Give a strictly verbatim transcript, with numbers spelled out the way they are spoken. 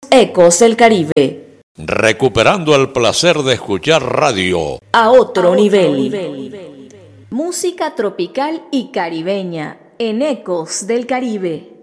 Ecos del Caribe. Recuperando el placer de escuchar radio a otro, a nivel. otro nivel. Música tropical y caribeña en Ecos del Caribe.